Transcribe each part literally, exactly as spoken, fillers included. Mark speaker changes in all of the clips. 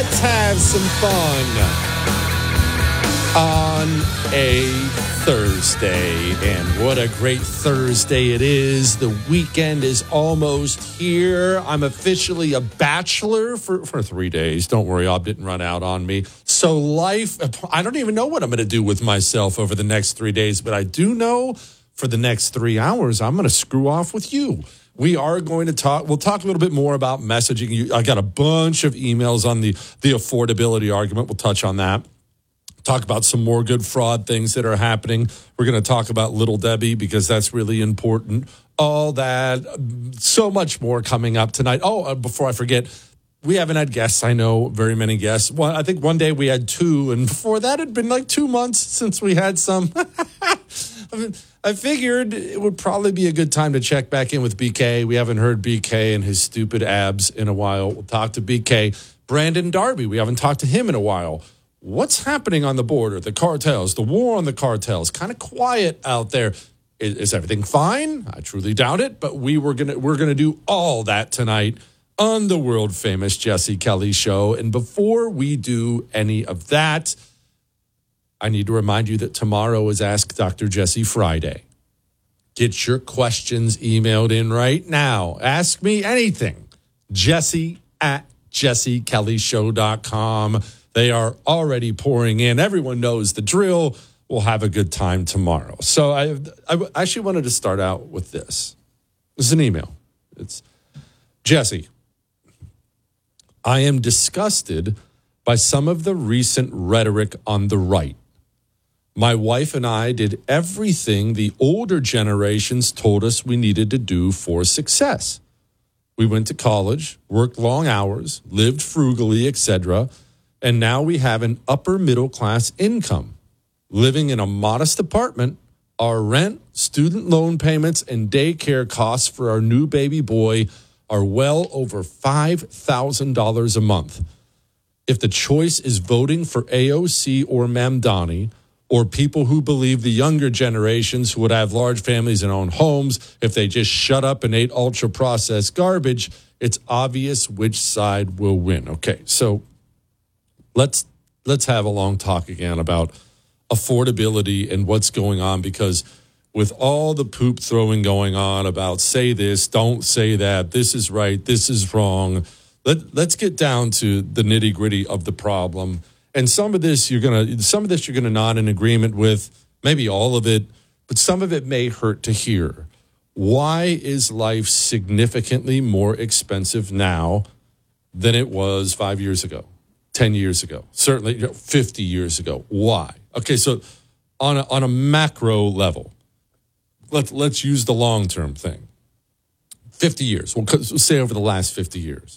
Speaker 1: Let's have some fun on a Thursday. And what a great Thursday it is. The weekend is almost here. I'm officially a bachelor for, for three days. Don't worry, Ob didn't run out on me. So life, I don't even know what I'm going to do with myself over the next three days, but I do know for the next three hours, I'm going to screw off with you. We are going to talk, we'll talk a little bit more about messaging. I got a bunch of emails on the, the affordability argument. We'll touch on that. Talk about some more good fraud things that are happening. We're going to talk about Little Debbie because that's really important. All that, so much more coming up tonight. Oh, uh, before I forget, we haven't had guests. I know very many guests. Well, I think one day we had two, and before that, it'd been like two months since we had some. I mean, I figured it would probably be a good time to check back in with B K. We haven't heard B K and his stupid abs in a while. We'll talk to B K. Brandon Darby, we haven't talked to him in a while. What's happening on the border? The cartels, the war on the cartels, kind of quiet out there. Is, is everything fine? I truly doubt it, but we were gonna we're gonna do all that tonight on the world famous Jesse Kelly Show. And before we do any of that, I need to remind you that tomorrow is Ask Doctor Jesse Friday. Get your questions emailed in right now. Ask me anything. Jesse at jesse kelly show dot com. They are already pouring in. Everyone knows the drill. We'll have a good time tomorrow. So I, I actually wanted to start out with this. This is an email. It's, Jesse, I am disgusted by some of the recent rhetoric on the right. My wife and I did everything the older generations told us we needed to do for success. We went to college, worked long hours, lived frugally, et cetera, and now we have an upper middle class income. Living in a modest apartment, our rent, student loan payments, and daycare costs for our new baby boy are well over five thousand dollars a month. If the choice is voting for A O C or Mamdani, or people who believe the younger generations who would have large families and own homes if they just shut up and ate ultra-processed garbage, it's obvious which side will win. Okay, so let's let's have a long talk again about affordability and what's going on, because with all the poop throwing going on about say this, don't say that, this is right, this is wrong, let, let's get down to the nitty-gritty of the problem. And some of this you're gonna, some of this you're gonna nod in agreement with, maybe all of it, but some of it may hurt to hear. Why is life significantly more expensive now than it was five years ago, ten years ago, certainly fifty years ago? Why? Okay, so on a, on a macro level, let's let's use the long term thing. Fifty years. We'll say over the last fifty years.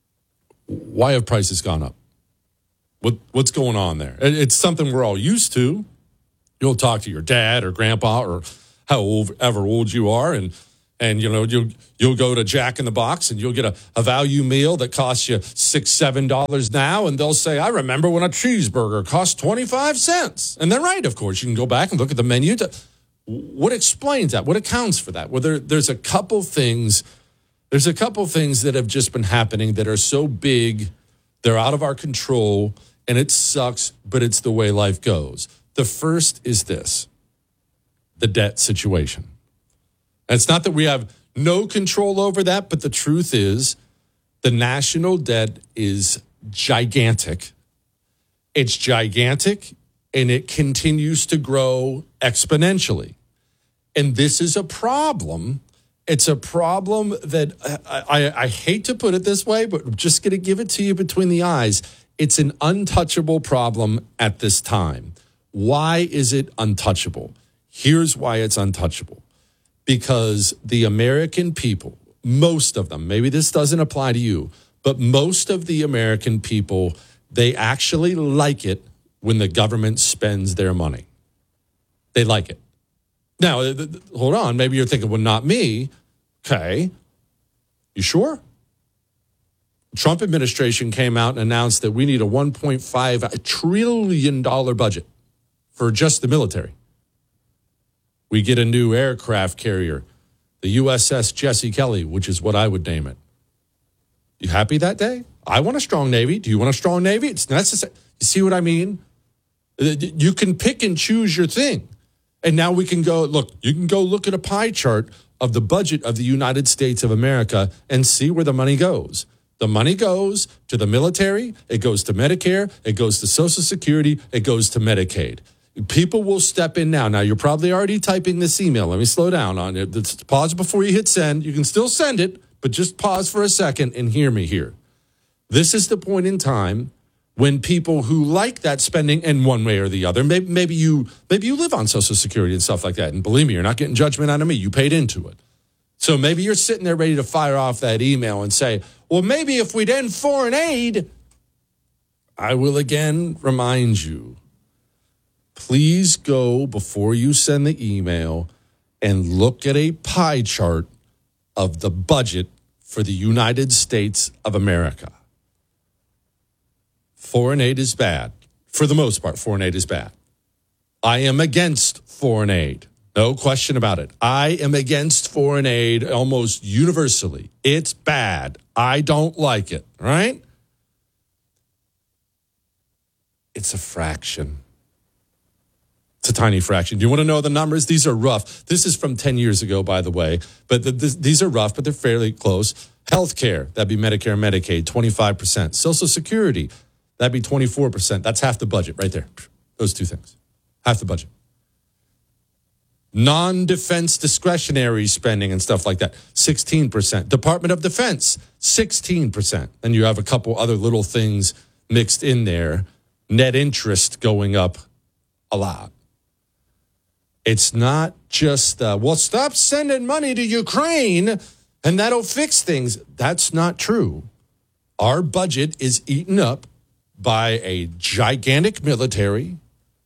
Speaker 1: Why have prices gone up? What what's going on there? It's something we're all used to. You'll talk to your dad or grandpa or however old you are, and and you know you'll you'll go to Jack in the Box and you'll get a, a value meal that costs you six seven dollars now, and they'll say, "I remember when a cheeseburger cost twenty five cents." And they're right, of course. You can go back and look at the menu. To, what explains that? What accounts for that? Well, there, there's a couple things. There's a couple things that have just been happening that are so big, they're out of our control. And it sucks, but it's the way life goes. The first is this, the debt situation. And it's not that we have no control over that, but the truth is the national debt is gigantic. It's gigantic, and it continues to grow exponentially. And this is a problem. It's a problem that I, I, I hate to put it this way, but I'm just going to give it to you between the eyes. It's an untouchable problem at this time. Why is it untouchable? Here's why it's untouchable. Because the American people, most of them, maybe this doesn't apply to you, but most of the American people, they actually like it when the government spends their money. They like it. Now, hold on. Maybe you're thinking, well, not me. Okay. You sure? Trump administration came out and announced that we need a one point five trillion dollars budget for just the military. We get a new aircraft carrier, the U S S Jesse Kelly, which is what I would name it. You happy that day? I want a strong Navy. Do you want a strong Navy? It's necessary. You see what I mean? You can pick and choose your thing. And now we can go, look, you can go look at a pie chart of the budget of the United States of America and see where the money goes. The money goes to the military, it goes to Medicare, it goes to Social Security, it goes to Medicaid. People will step in now. Now, you're probably already typing this email. Let me slow down on it. Let's pause before you hit send. You can still send it, but just pause for a second and hear me here. This is the point in time when people who like that spending in one way or the other, maybe, maybe you maybe you live on Social Security and stuff like that. And believe me, you're not getting judgment out of me. You paid into it. So maybe you're sitting there ready to fire off that email and say, well, maybe if we'd end foreign aid, I will again remind you, please go before you send the email and look at a pie chart of the budget for the United States of America. Foreign aid is bad. For the most part, foreign aid is bad. I am against foreign aid. No question about it. I am against foreign aid almost universally. It's bad. I don't like it, right? It's a fraction. It's a tiny fraction. Do you want to know the numbers? These are rough. This is from ten years ago, by the way. But the, this, these are rough, but they're fairly close. Healthcare, that'd be Medicare and Medicaid, twenty-five percent. Social Security, that'd be twenty-four percent. That's half the budget right there. Those two things. Half the budget. Non-defense discretionary spending and stuff like that, sixteen percent. Department of Defense, sixteen percent. And you have a couple other little things mixed in there. Net interest going up a lot. It's not just, uh, well, stop sending money to Ukraine and that'll fix things. That's not true. Our budget is eaten up by a gigantic military,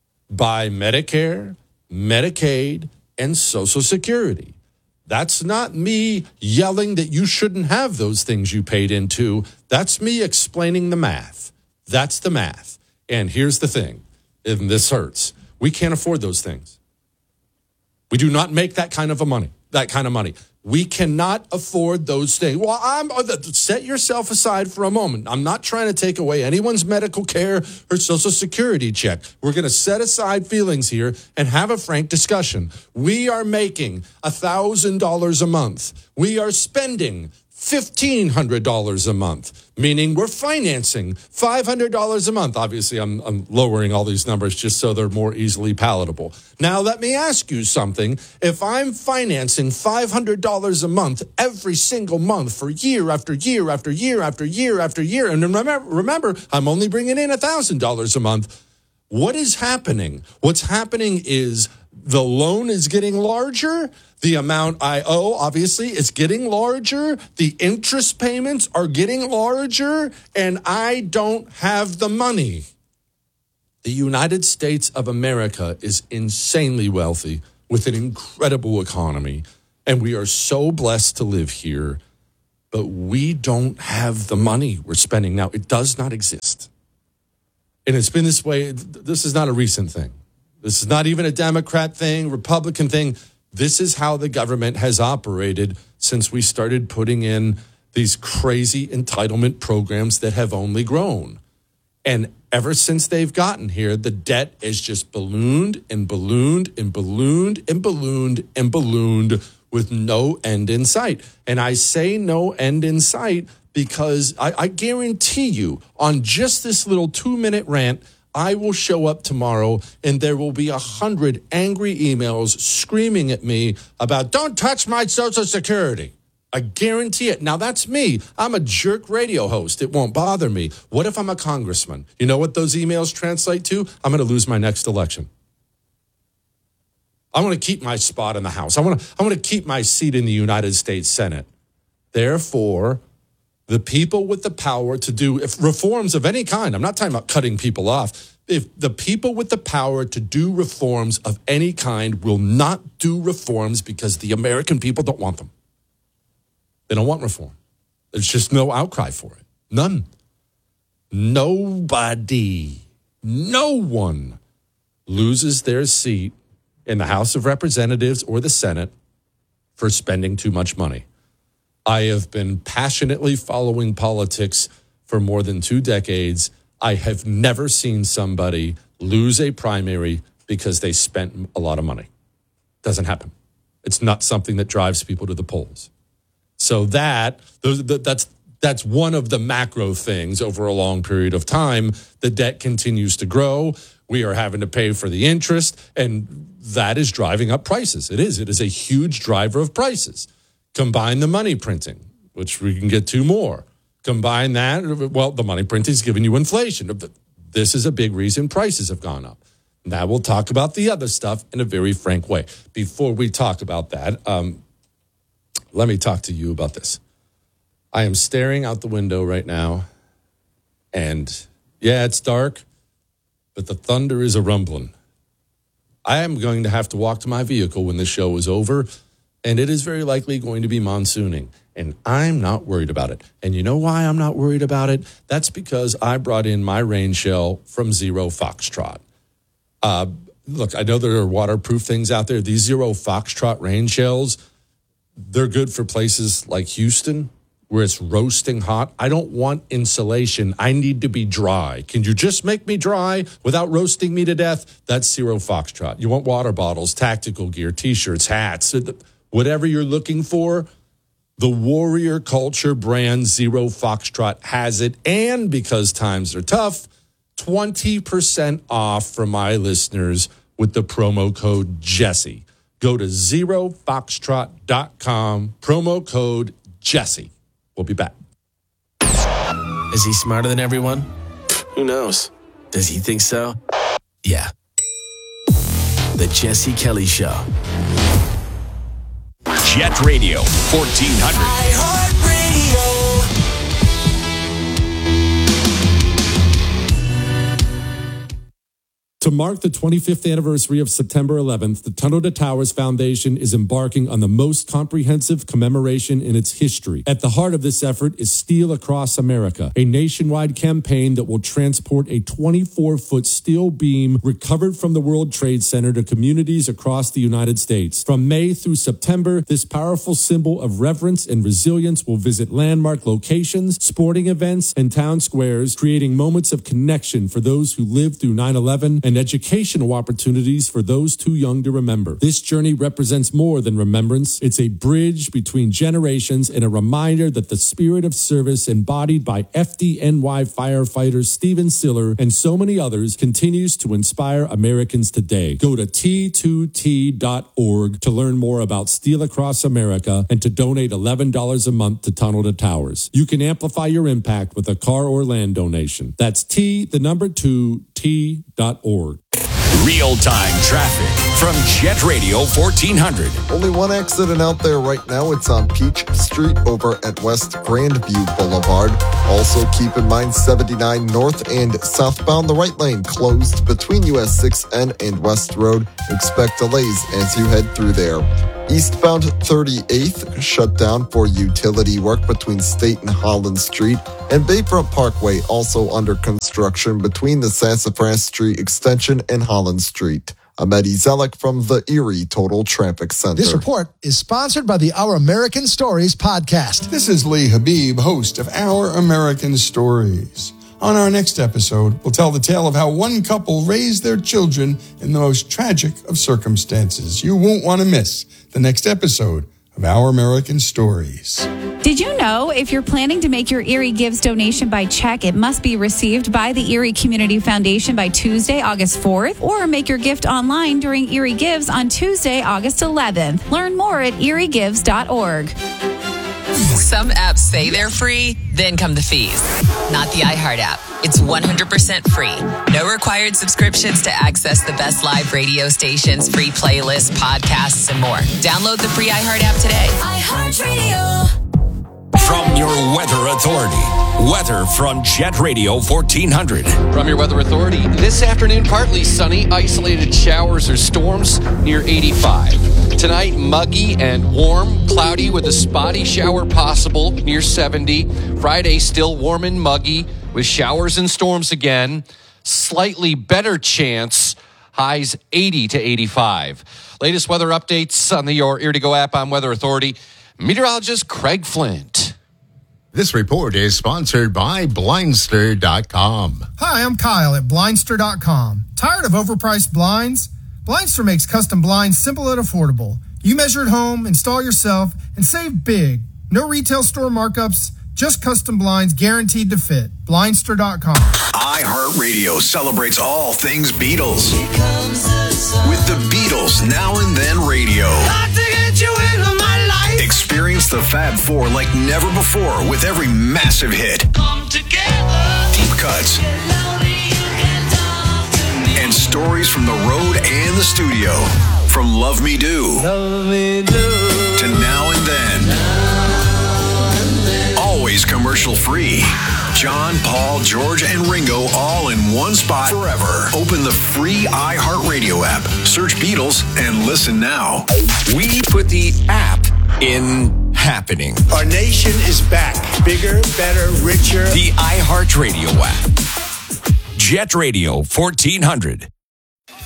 Speaker 1: by Medicare, Medicaid, and Social Security. That's not me yelling that you shouldn't have those things you paid into. That's me explaining the math. That's the math. And here's the thing, and this hurts. We can't afford those things. We do not make that kind of a money, that kind of money. We cannot afford those things. Well, I'm set yourself aside for a moment. I'm not trying to take away anyone's medical care or Social Security check. We're going to set aside feelings here and have a frank discussion. We are making one thousand dollars a month. We are spending fifteen hundred dollars a month, meaning we're financing five hundred dollars a month. Obviously, I'm, I'm lowering all these numbers just so they're more easily palatable. Now, let me ask you something. If I'm financing five hundred dollars a month every single month for year after year after year after year after year, and remember, remember I'm only bringing in one thousand dollars a month, what is happening? What's happening is the loan is getting larger. The amount I owe, obviously, is getting larger. The interest payments are getting larger, and I don't have the money. The United States of America is insanely wealthy with an incredible economy, and we are so blessed to live here, but we don't have the money we're spending now. It does not exist. And it's been this way. This is not a recent thing. This is not even a Democrat thing, Republican thing. This is how the government has operated since we started putting in these crazy entitlement programs that have only grown. And ever since they've gotten here, the debt is just ballooned and ballooned and ballooned and ballooned and ballooned with no end in sight. And I say no end in sight because I, I guarantee you on just this little two-minute rant, I will show up tomorrow and there will be a hundred angry emails screaming at me about don't touch my Social Security. I guarantee it. Now, that's me. I'm a jerk radio host. It won't bother me. What if I'm a congressman? You know what those emails translate to? I'm going to lose my next election. I want to keep my spot in the House. I want to, I want to keep my seat in the United States Senate. Therefore, the people with the power to do if reforms of any kind, I'm not talking about cutting people off. If the people with the power to do reforms of any kind will not do reforms because the American people don't want them. They don't want reform. There's just no outcry for it. None. Nobody, no one loses their seat in the House of Representatives or the Senate for spending too much money. I have been passionately following politics for more than two decades. I have never seen somebody lose a primary because they spent a lot of money. Doesn't happen. It's not something that drives people to the polls. So that those, that's that's one of the macro things over a long period of time. The debt continues to grow. We are having to pay for the interest, and that is driving up prices. It is. It is a huge driver of prices. Combine the money printing, which we can get to more. Combine that, well, the money printing is giving you inflation. This is a big reason prices have gone up. Now we'll talk about the other stuff in a very frank way. Before we talk about that, um, let me talk to you about this. I am staring out the window right now, and yeah, it's dark, but the thunder is a rumbling. I am going to have to walk to my vehicle when this show is over, and it is very likely going to be monsooning, and I'm not worried about it. And you know why I'm not worried about it? That's because I brought in my rain shell from Zero Foxtrot. Uh, look, I know there are waterproof things out there. These Zero Foxtrot rain shells, they're good for places like Houston, where it's roasting hot. I don't want insulation. I need to be dry. Can you just make me dry without roasting me to death? That's Zero Foxtrot. You want water bottles, tactical gear, T-shirts, hats, whatever you're looking for, the Warrior Culture brand Zero Foxtrot has it. And because times are tough, twenty percent off for my listeners with the promo code Jesse. Go to zero foxtrot dot com, promo code Jesse. We'll be back.
Speaker 2: Is he smarter than everyone? Who knows? Does he think so? Yeah. The Jesse Kelly Show.
Speaker 3: Jet Radio fourteen hundred. iHeartRadio.
Speaker 1: To mark the twenty-fifth anniversary of September eleventh, the Tunnel to Towers Foundation is embarking on the most comprehensive commemoration in its history. At the heart of this effort is Steel Across America, a nationwide campaign that will transport a twenty-four foot steel beam recovered from the World Trade Center to communities across the United States. From May through September, this powerful symbol of reverence and resilience will visit landmark locations, sporting events, and town squares, creating moments of connection for those who lived through nine eleven and educational opportunities for those too young to remember. This journey represents more than remembrance. It's a bridge between generations and a reminder that the spirit of service embodied by F D N Y firefighter Steven Siller and so many others continues to inspire Americans today. Go to T two T dot org to learn more about Steel Across America and to donate eleven dollars a month to Tunnel to Towers. You can amplify your impact with a car or land donation. That's T, the number two, T dot org.
Speaker 3: Real-time traffic from Jet Radio fourteen hundred.
Speaker 4: Only one accident out there right now. It's on Peach Street over at West Grandview Boulevard. Also keep in mind seventy-nine north and southbound. The right lane closed between U S six N and West Road. Expect delays as you head through there. Eastbound thirty-eighth shut down for utility work between State and Holland Street, and Bayfront Parkway also under construction between the Sassafras Street extension and Holland Street. I'm Eddie Zellick from the Erie Total Traffic Center.
Speaker 5: This report is sponsored by the Our American Stories podcast.
Speaker 6: This is Lee Habib, host of Our American Stories. On our next episode, we'll tell the tale of how one couple raised their children in the most tragic of circumstances. You won't want to miss the next episode of Our American Stories.
Speaker 7: Did you know if you're planning to make your Erie Gives donation by check, it must be received by the Erie Community Foundation by Tuesday, August fourth, or make your gift online during Erie Gives on Tuesday, August eleventh. Learn more at erie gives dot org.
Speaker 8: Some apps say they're free, then come the fees. Not the iHeart app. It's one hundred percent free. No required subscriptions to access the best live radio stations, free playlists, podcasts, and more. Download the free iHeart app today.
Speaker 3: iHeartRadio. From your Weather Authority. Weather from Jet Radio fourteen hundred.
Speaker 9: From your Weather Authority, this afternoon, partly sunny, isolated showers or storms near eighty-five. Tonight, muggy and warm, cloudy with a spotty shower possible near seventy. Friday, still warm and muggy with showers and storms again. Slightly better chance, highs eighty to eighty-five. Latest weather updates on the Your Ear to Go app on Weather Authority. Meteorologist Craig Flint.
Speaker 10: This report is sponsored by Blindster dot com.
Speaker 11: Hi, I'm Kyle at Blindster dot com. Tired of overpriced blinds? Blindster makes custom blinds simple and affordable. You measure at home, install yourself, and save big. No retail store markups, just custom blinds guaranteed to fit. Blindster dot com.
Speaker 12: iHeartRadio celebrates all things Beatles. With the Beatles Now and Then Radio. Got to get you into my life. Experience the Fab Four like never before with every massive hit. Come together. Deep cuts. And stories from the road and the studio. From Love Me Do. Love Me Do. To Now and Then. Now and then. Always commercial free. John, Paul, George, and Ringo all in one spot forever. Open the free iHeartRadio app. Search Beatles and listen now.
Speaker 3: We put the app in happening.
Speaker 13: Our nation is back. Bigger, better, richer.
Speaker 3: The iHeartRadio app. Jet Radio fourteen hundred.